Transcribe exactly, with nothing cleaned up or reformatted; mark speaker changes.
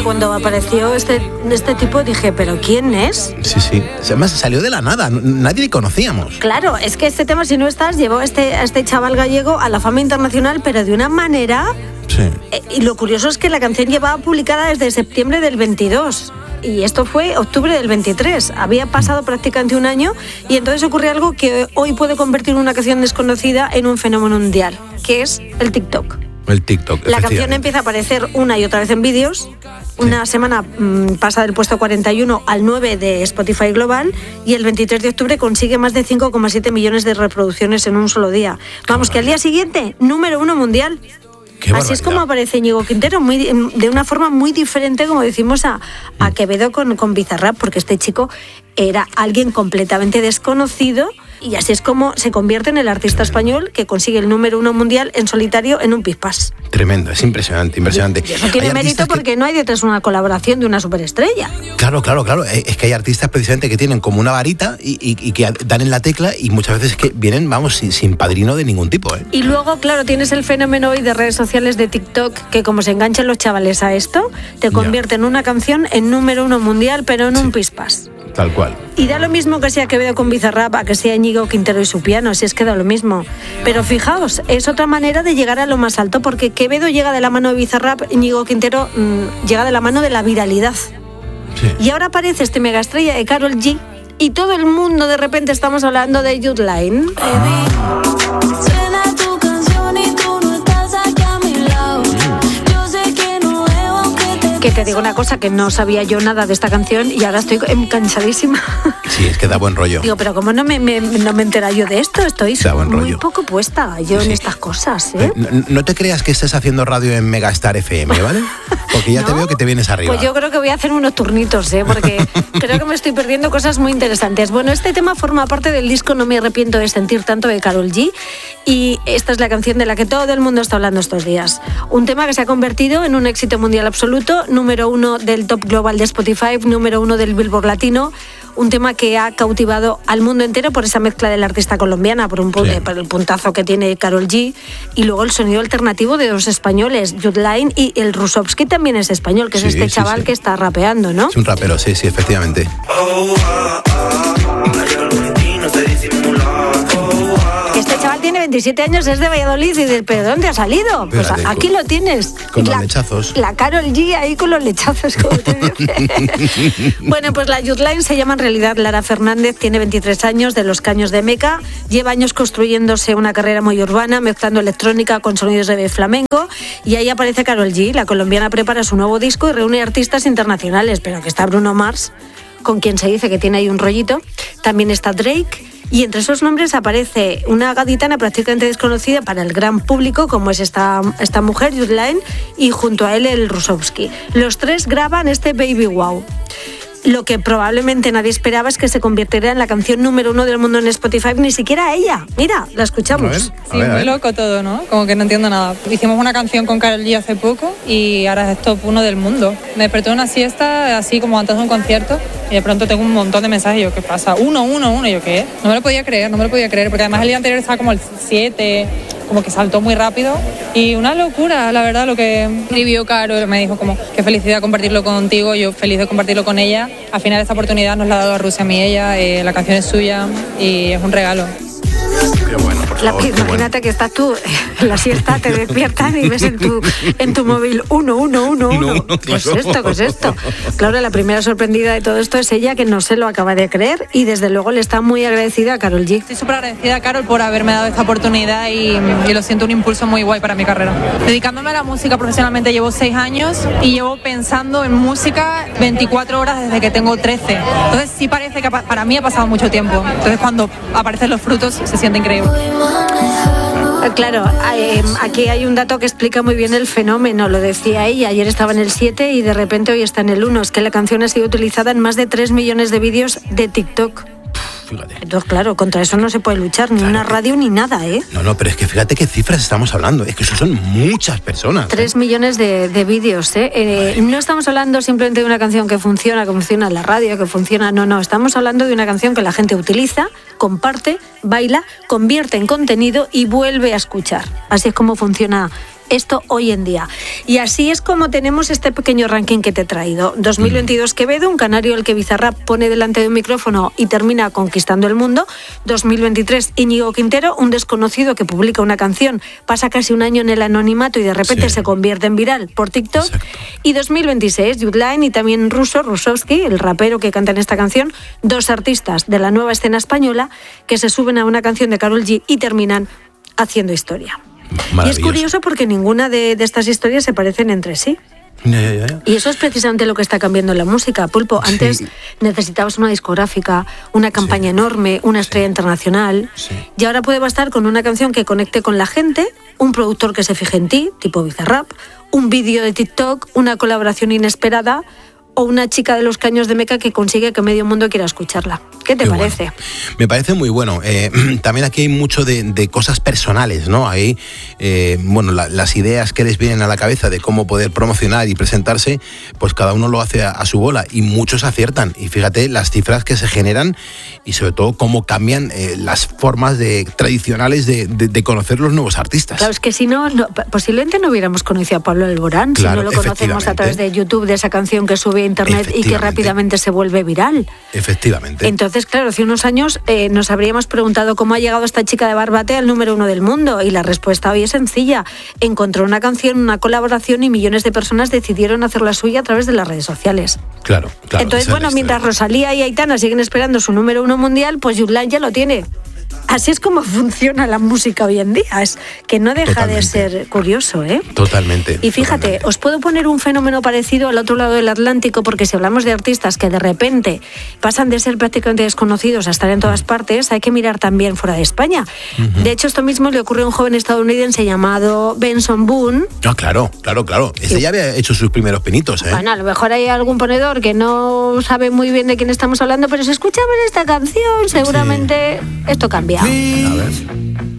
Speaker 1: cuando apareció este, este tipo dije, ¿pero quién es?
Speaker 2: Sí, sí. Además salió de la nada, nadie le conocíamos.
Speaker 1: Claro, es que este tema, si no estás, llevó a este, a este chaval gallego a la fama internacional, pero de una manera...
Speaker 2: Sí.
Speaker 1: Eh, y lo curioso es que la canción llevaba publicada desde septiembre del veintidós. Y esto fue octubre del veintitrés. Había pasado prácticamente un año y entonces ocurre algo que hoy puede convertir una canción desconocida en un fenómeno mundial, que es el TikTok.
Speaker 2: El TikTok,
Speaker 1: La canción empieza a aparecer una y otra vez en vídeos. Una sí. semana mmm, pasa del puesto cuarenta y uno al nueve de Spotify Global y el veintitrés de octubre consigue más de cinco coma siete millones de reproducciones en un solo día. Vamos, que al día siguiente, número uno mundial. Así es como aparece Íñigo Quintero, muy, de una forma muy diferente, como decimos, a, a Quevedo con, con Bizarrap, porque este chico era alguien completamente desconocido y así es como se convierte en el artista español que consigue el número uno mundial en solitario en un pispás.
Speaker 2: Tremendo, es impresionante, impresionante.
Speaker 1: Y eso tiene mérito porque que... no hay detrás una colaboración de una superestrella.
Speaker 2: Claro, claro, claro. Es que hay artistas precisamente que tienen como una varita y, y, y que dan en la tecla y muchas veces que vienen, vamos, sin, sin padrino de ningún tipo, ¿eh?
Speaker 1: Y luego, claro, tienes el fenómeno hoy de redes sociales de TikTok que como se enganchan los chavales a esto, te convierte en una canción en número uno mundial, pero en sí. un pispás.
Speaker 2: Tal cual.
Speaker 1: Y da lo mismo que sea Quevedo con Bizarrap, a que sea Íñigo Quintero y su piano, si es que da lo mismo. Pero fijaos, es otra manera de llegar a lo más alto, porque Quevedo llega de la mano de Bizarrap, Íñigo Quintero mmm, llega de la mano de la viralidad. Sí. Y ahora aparece este megaestrella de Karol G y todo el mundo de repente estamos hablando de Youth Line. Que te digo una cosa, que no sabía yo nada de esta canción y ahora estoy cansadísima.
Speaker 2: Sí, es que da buen rollo.
Speaker 1: Digo, pero ¿cómo no me, me, no me entera yo de esto? Estoy muy rollo. poco puesta yo sí. en estas cosas, ¿eh?
Speaker 2: No, no te creas que estés haciendo radio en Megastar F M, ¿vale? Porque ya ¿No? te veo que te vienes arriba.
Speaker 1: Pues yo creo que voy a hacer unos turnitos, ¿eh? Porque creo que me estoy perdiendo cosas muy interesantes. Bueno, este tema forma parte del disco No me arrepiento de sentir tanto de Karol G y esta es la canción de la que todo el mundo está hablando estos días. Un tema que se ha convertido en un éxito mundial absoluto, número uno del Top Global de Spotify, número uno del Billboard Latino, un tema que ha cautivado al mundo entero por esa mezcla de la artista colombiana, por, un, sí. por el puntazo que tiene Karol G, y luego el sonido alternativo de dos españoles, Youth Line y el Rusovsky también es español, que sí, es este sí, chaval sí. que está rapeando, ¿no?
Speaker 2: Es un rapero, sí, sí, efectivamente. Oh, ah, ah,
Speaker 1: Este chaval tiene veintisiete años, es de Valladolid y de, ¿pero dónde ha salido? Pues a, aquí lo tienes.
Speaker 2: Con
Speaker 1: la,
Speaker 2: los lechazos.
Speaker 1: La Karol G ahí con los lechazos, como te dice. Bueno, pues la Youth Line se llama en realidad Lara Fernández, tiene veintitrés años, de Los Caños de Meca, lleva años construyéndose una carrera muy urbana, mezclando electrónica con sonidos de flamenco, y ahí aparece Karol G. La colombiana prepara su nuevo disco y reúne artistas internacionales, pero que está Bruno Mars, con quien se dice que tiene ahí un rollito, también está Drake. Y entre esos nombres aparece una gaditana prácticamente desconocida para el gran público, como es esta, esta mujer, Youth Line, y junto a él el Rusovsky. Los tres graban este Baby Wow. Lo que probablemente nadie esperaba es que se convirtiera en la canción número uno del mundo en Spotify, ni siquiera ella. Mira, la escuchamos.
Speaker 3: A ver, a sí, ver, muy ver. Loco todo, ¿no? Como que no entiendo nada. Hicimos una canción con Karol G hace poco y ahora es top uno del mundo. Me desperté una siesta así como antes de un concierto y de pronto tengo un montón de mensajes. Y yo, ¿qué pasa? Uno, uno, uno. Y yo, ¿qué? No me lo podía creer, no me lo podía creer, porque además el día anterior estaba como el siete, como que saltó muy rápido y una locura, la verdad, lo que escribió Karol. Me dijo como, qué felicidad compartirlo contigo, yo feliz de compartirlo con ella. Al final esta oportunidad nos la ha dado a Rusia a mí ella, eh, la canción es suya y es un regalo.
Speaker 2: Qué bueno, por favor,
Speaker 1: la, imagínate bueno. que estás tú en la siesta, te despiertas y ves en tu, en tu móvil uno, uno, uno, uno. ¿Qué es esto? ¿Qué es esto? Claro, la primera sorprendida de todo esto es ella, que no se lo acaba de creer y desde luego le está muy agradecida a Karol G.
Speaker 3: Estoy súper agradecida a Karol por haberme dado esta oportunidad y, y lo siento un impulso muy guay para mi carrera. Dedicándome a la música profesionalmente llevo seis años y llevo pensando en música veinticuatro horas desde que tengo trece. Entonces sí parece que para mí ha pasado mucho tiempo. Entonces cuando aparecen los frutos se siente increíble.
Speaker 1: Claro, eh, aquí hay un dato que explica muy bien el fenómeno, lo decía ella, ayer estaba en el siete y de repente hoy está en el uno, es que la canción ha sido utilizada en más de tres millones de vídeos de TikTok. Fíjate. Entonces, claro, contra eso no se puede luchar, ni claro, una radio ni nada, ¿eh?
Speaker 2: No, no, pero es que fíjate qué cifras estamos hablando, es que eso son muchas personas.
Speaker 1: Tres ¿eh? millones de, de vídeos, ¿eh? eh no estamos hablando simplemente de una canción que funciona, que funciona en la radio, que funciona, no, no, estamos hablando de una canción que la gente utiliza, comparte, baila, convierte en contenido y vuelve a escuchar. Así es como funciona esto hoy en día. Y así es como tenemos este pequeño ranking que te he traído. dos mil veintidós Quevedo, un canario al que Bizarrap pone delante de un micrófono y termina conquistando el mundo. dos mil veintitrés Íñigo Quintero, un desconocido que publica una canción, pasa casi un año en el anonimato y de repente sí. se convierte en viral por TikTok. Exacto. Y dos mil veintiséis Youthline y también Russo, Rusovsky, el rapero que canta en esta canción, dos artistas de la nueva escena española que se suben a una canción de Karol G y terminan haciendo historia. Y es curioso porque ninguna de, de estas historias se parecen entre sí.
Speaker 2: Ya, ya, ya.
Speaker 1: Y eso es precisamente lo que está cambiando en la música. Pulpo, antes sí. necesitabas una discográfica, una campaña sí. enorme, una estrella sí. internacional, sí. y ahora puede bastar con una canción que conecte con la gente, un productor que se fije en ti, tipo Bizarrap, un vídeo de TikTok, una colaboración inesperada o una chica de los caños de Meca que consigue que medio mundo quiera escucharla. ¿Qué te Qué parece?
Speaker 2: Bueno. Me parece muy bueno. Eh, también aquí hay mucho de, de cosas personales, ¿no? Hay, eh, bueno, la, las ideas que les vienen a la cabeza de cómo poder promocionar y presentarse, pues cada uno lo hace a, a su bola y muchos aciertan. Y fíjate las cifras que se generan y sobre todo cómo cambian eh, las formas de, tradicionales de, de, de conocer los nuevos artistas.
Speaker 1: Claro, es que si no, no, posiblemente no hubiéramos conocido a Pablo Alborán, claro, si no lo conocemos a través de YouTube, de esa canción que sube a internet y que rápidamente se vuelve viral.
Speaker 2: Efectivamente.
Speaker 1: Entonces, claro, hace unos años eh, nos habríamos preguntado cómo ha llegado esta chica de Barbate al número uno del mundo, y la respuesta hoy es sencilla. Encontró una canción, una colaboración y millones de personas decidieron hacer la suya a través de las redes sociales.
Speaker 2: Claro, claro.
Speaker 1: Entonces, bueno, mientras Rosalía y Aitana siguen esperando su número uno mundial, pues Youthline ya lo tiene. Así es como funciona la música hoy en día, es que no deja Totalmente. de ser curioso, ¿eh?
Speaker 2: Totalmente.
Speaker 1: Y fíjate,
Speaker 2: totalmente.
Speaker 1: os puedo poner un fenómeno parecido al otro lado del Atlántico, porque si hablamos de artistas que de repente pasan de ser prácticamente desconocidos a estar en todas partes, hay que mirar también fuera de España. Uh-huh. De hecho, esto mismo le ocurrió a un joven estadounidense llamado Benson Boone.
Speaker 2: No, claro, claro, claro. Ese sí. ya había hecho sus primeros pinitos, ¿eh?
Speaker 1: Bueno, a lo mejor hay algún ponedor que no sabe muy bien de quién estamos hablando, pero si escuchamos esta canción, seguramente sí. esto cambia.
Speaker 2: A ver.